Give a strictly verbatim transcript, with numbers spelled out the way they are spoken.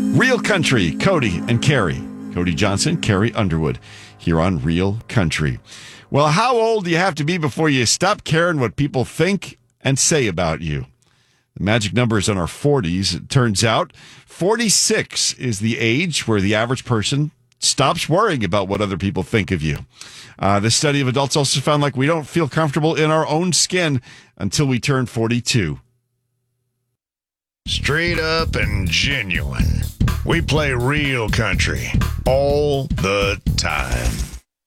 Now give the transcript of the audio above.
Real Country, Cody and Carrie. Cody Johnson, Carrie Underwood, here on Real Country. Well, how old do you have to be before you stop caring what people think and say about you? The magic number is in our forties. It turns out forty-six is the age where the average person stops worrying about what other people think of you. Uh, this study of adults also found like we don't feel comfortable in our own skin until we turn forty-two. Straight up and genuine. We play real country all the time.